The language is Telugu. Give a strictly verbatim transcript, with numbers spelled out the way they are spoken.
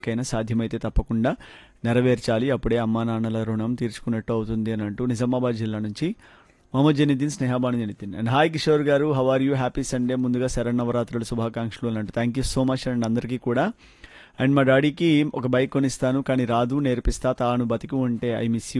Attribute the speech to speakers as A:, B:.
A: కైనా సాధ్యమైతే తప్పకుండా నెరవేర్చాలి. అప్పుడే అమ్మా నాన్నల రుణం తీర్చుకున్నట్టు అవుతుంది అని అంటూ నిజామాబాద్ జిల్లా నుంచి మొహమ్మద్ జనిద్దీన్, స్నేహాబాను జనిద్దీన్. అండ్ హాయ్ కిషోర్ గారు, how are you, happy Sunday, ముందుగా శరన్నవరాత్రుల శుభాకాంక్షలు అని అంటూ thank you so much and అందరికీ కూడా. అండ్ మా డాడీకి ఒక బైక్ కొనిస్తాను కానీ రాదు, నేర్పిస్తా, తాను బతికి ఉంటే ఐ మిస్ యూ